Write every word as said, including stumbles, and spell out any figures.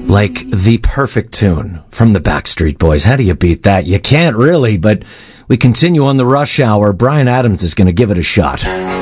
Like the perfect tune from the Backstreet Boys. How do you beat that? You can't really, but we continue on the Rush Hour. Bryan Adams is going to give it a shot.